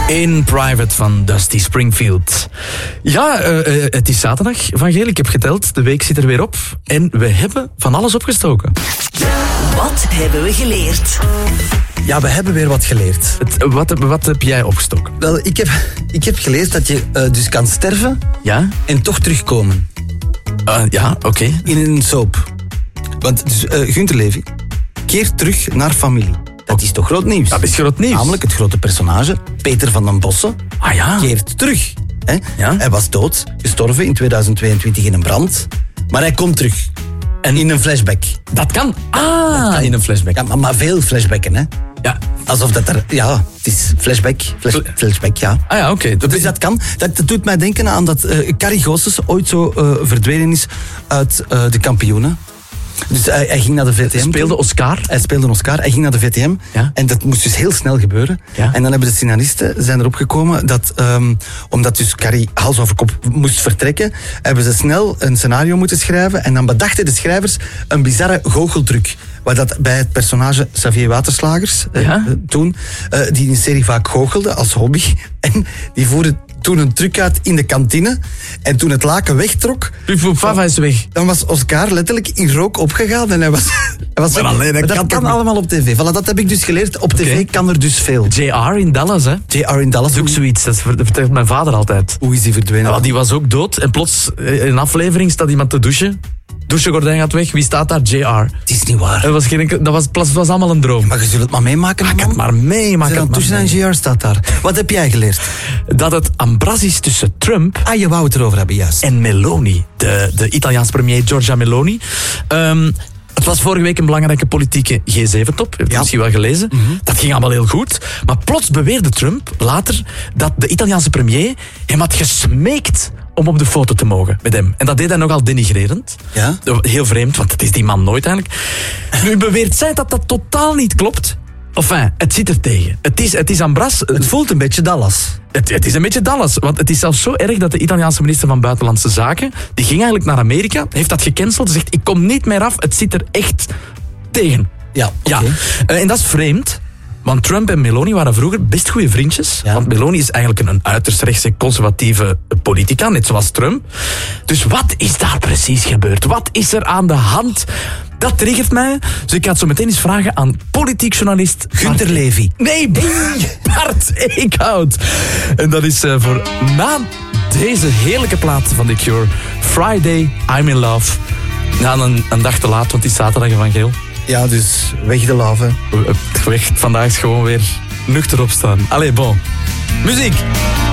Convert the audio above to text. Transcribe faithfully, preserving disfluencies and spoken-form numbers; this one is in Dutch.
In Private van Dusty Springfield. Ja, uh, uh, het is zaterdag, Van Geel. Ik heb geteld, de week zit er weer op. En we hebben van alles opgestoken. Wat hebben we geleerd? Ja, we hebben weer wat geleerd. Het, wat, wat heb jij opgestoken? Wel, ik heb, ik heb geleerd dat je uh, dus kan sterven Ja? en toch terugkomen. Uh, ja, oké. Okay. In een soap. Want dus, uh, Gunther Levy keert terug naar familie. Dat is toch groot nieuws? Dat is groot nieuws. Namelijk het grote personage, Peter van den Bossen, ah, ja. keert terug. Hè? Ja? Hij was dood, gestorven in tweeduizend tweeëntwintig in een brand. Maar hij komt terug. En in een flashback. Dat kan? Ah, dat kan. In een flashback. Ja, maar, maar veel flashbacken, hè? Ja. Alsof dat er... Ja, het is flashback. Flash, flashback, ja. Ah ja, oké. Okay. Dus dat kan. Dat, dat doet mij denken aan dat uh, Carrie Goossens ooit zo uh, verdwenen is uit uh, de kampioenen. Dus hij, hij ging naar de V T M. Hij speelde Oscar. Hij speelde Oscar. Hij ging naar de V T M. Ja. En dat moest dus heel snel gebeuren. Ja. En dan hebben de scenaristen zijn erop gekomen dat, um, omdat dus Carrie hals over kop moest vertrekken, hebben ze snel een scenario moeten schrijven. En dan bedachten de schrijvers een bizarre goocheltruc. Waar dat bij het personage Xavier Waterslagers, ja? uh, toen, uh, die in de serie vaak goochelde als hobby. En die voerde toen een truc uit in de kantine. En toen het laken wegtrok... Papa is weg. Dan was Oscar letterlijk in rook opgegaan. En hij was... Hij was maar alleen, maar dat kan, kan allemaal op tv. Voilà, dat heb ik dus geleerd. Op tv okay. kan er dus veel. J R in Dallas, hè? J R in Dallas. Dat is ook zoiets. Dat vertelt mijn vader altijd. Hoe is die verdwenen? Ja, die was ook dood. En plots, in een aflevering, staat iemand te douchen. Douchegordijn gaat weg. Wie staat daar? J R. Het is niet waar. Dat was, geen, dat was, dat was allemaal een droom. Maar je zult het maar meemaken. Maak het maar mee. Maak het tussen en J R staat daar. Wat heb jij geleerd? Dat het ambras is tussen Trump... Ah, je wou het erover hebben, juist. En Meloni. De, de Italiaanse premier Giorgia Meloni. Um, Het was vorige week een belangrijke politieke G zeven top. Heb je ja. misschien wel gelezen. Mm-hmm. Dat ging allemaal heel goed. Maar plots beweerde Trump later dat de Italiaanse premier hem had gesmeekt om op de foto te mogen met hem. En dat deed hij nogal denigrerend. Ja? Heel vreemd, want het is die man nooit eigenlijk. Nu beweert zij dat dat totaal niet klopt. Enfin, het zit er tegen. Het is, het is ambras. Het voelt een beetje Dallas. Het, het is een beetje Dallas. Want het is zelfs zo erg dat de Italiaanse minister van Buitenlandse Zaken, die ging eigenlijk naar Amerika, heeft dat gecanceld. Ze zegt, ik kom niet meer af. Het zit er echt tegen. Ja, okay. ja. Uh, en dat is vreemd. Want Trump en Meloni waren vroeger best goede vriendjes. Ja. Want Meloni is eigenlijk een uiterst rechtse conservatieve politica, net zoals Trump. Dus wat is daar precies gebeurd? Wat is er aan de hand? Dat triggert mij. Dus ik ga het zo meteen eens vragen aan politiek journalist Gunther Levy. Nee, Bart Eickhout. En dat is uh, voor na deze heerlijke plaat van The Cure. Friday, I'm in Love. Na een, een dag te laat, want het is zaterdag Van Geel. Ja, dus weg de lave. Weg, vandaag is gewoon weer nuchter opstaan. Allee, bon. Muziek.